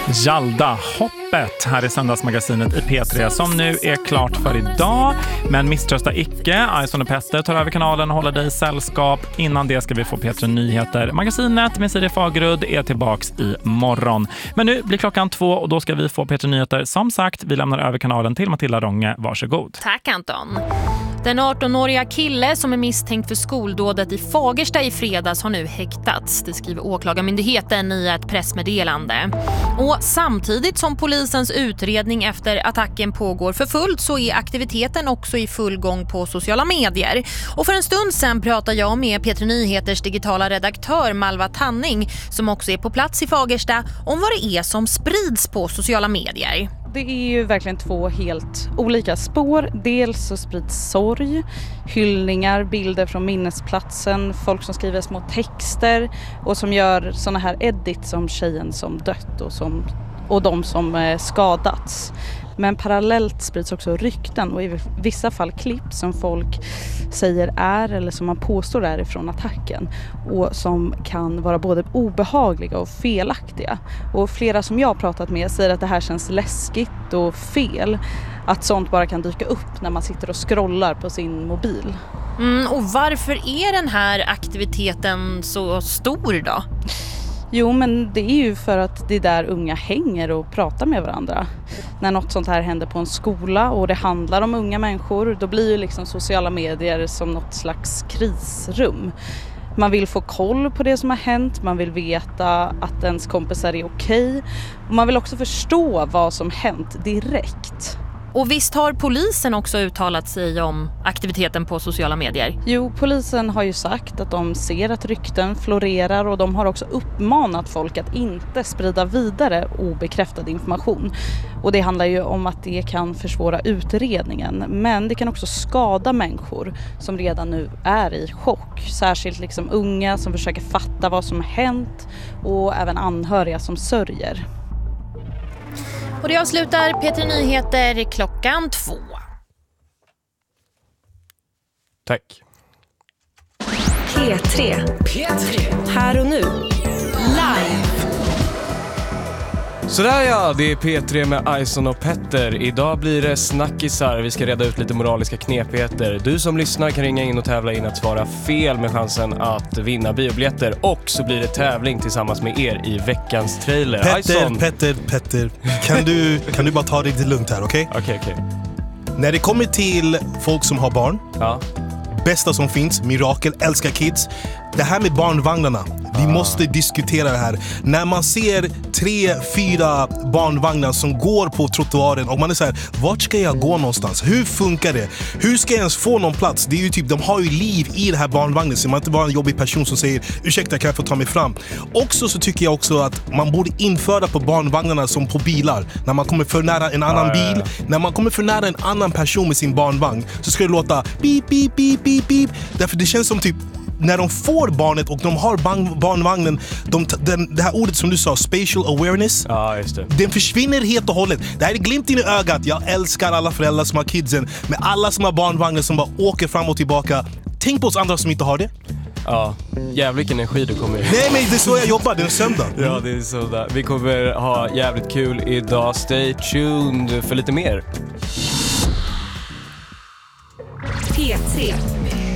Jalda hoppet här i söndagsmagasinet i P3 som nu är klart för idag. Men misströsta icke, Ison och Petter tar över kanalen och håller dig i sällskap. Innan det ska vi få P3 Nyheter. Magasinet med Siri Fagerud är tillbaks i morgon. Men nu blir klockan 2 och då ska vi få P3 Nyheter. Som sagt, vi lämnar över kanalen till Matilda Ronge. Varsågod. Tack Anton. Den 18-åriga kille som är misstänkt för skoldådet i Fagersta i fredags har nu häktats. Det skriver åklagarmyndigheten i ett pressmeddelande. Och samtidigt som polisens utredning efter attacken pågår för fullt så är aktiviteten också i full gång på sociala medier. Och för en stund sedan pratar jag med P3 Nyheters digitala redaktör Malva Tanning som också är på plats i Fagersta om vad det är som sprids på sociala medier. Det är ju verkligen två helt olika spår. Dels så sprids sorg, hyllningar, bilder från minnesplatsen, folk som skriver små texter och som gör såna här edits som tjejen som dött och de som skadats. Men parallellt sprids också rykten och i vissa fall klipp som folk säger är eller som man påstår är ifrån attacken och som kan vara både obehagliga och felaktiga. Och flera som jag har pratat med säger att det här känns läskigt och fel. Att sånt bara kan dyka upp när man sitter och scrollar på sin mobil. Och varför är den här aktiviteten så stor då? Jo, men det är ju för att det är där unga hänger och pratar med varandra. När något sånt här händer på en skola och det handlar om unga människor, då blir ju liksom sociala medier som något slags krisrum. Man vill få koll på det som har hänt, man vill veta att ens kompisar är okej. Och man vill också förstå vad som hänt direkt. Och visst har polisen också uttalat sig om aktiviteten på sociala medier? Jo, polisen har ju sagt att de ser att rykten florerar och de har också uppmanat folk att inte sprida vidare obekräftad information. Och det handlar ju om att det kan försvåra utredningen, men det kan också skada människor som redan nu är i chock. Särskilt liksom unga som försöker fatta vad som hänt och även anhöriga som sörjer. Och det avslutar P3 Nyheter klockan 2. Tack. P3. Här och nu. Live. Sådär ja, det är P3 med Ison och Petter. Idag blir det snackisar. Vi ska reda ut lite moraliska knepigheter. Du som lyssnar kan ringa in och tävla in att svara fel med chansen att vinna biobiljetter. Och så blir det tävling tillsammans med er i veckans trailer. Petter. Kan du bara ta det lite lugnt här, okej? Okej. När det kommer till folk som har barn, Ja. bästa som finns, mirakel, älskar kids. Det här med barnvagnarna, vi måste diskutera det här. När man ser 3-4 barnvagnar som går på trottoaren och man är så här, vart ska jag gå någonstans? Hur funkar det? Hur ska jag ens få någon plats? Det är ju typ, de har ju liv i det här barnvagnen, så man inte bara en jobbig person som säger, ursäkta, kan jag få ta mig fram? Också så tycker jag också att man borde införa på barnvagnarna som på bilar. När man kommer för nära en annan bil, när man kommer för nära en annan person med sin barnvagn, så ska det låta beep, beep, beep, beep, beep. Därför det känns som typ när de får barnet och de har barnvagnen, det här ordet som du sa, spatial awareness, Just det. den försvinner helt och hållet. Det här är glimten i ögat. Jag älskar alla föräldrar som har kidsen, med alla som har barnvagnar som bara åker fram och tillbaka. Tänk på oss andra som inte har det. Ja, jävligt energi du kommer. Nej, men det är så jag jobbar, det är en söndag. Ja, det är sådär. Vi kommer ha jävligt kul idag. Stay tuned för lite mer. P3.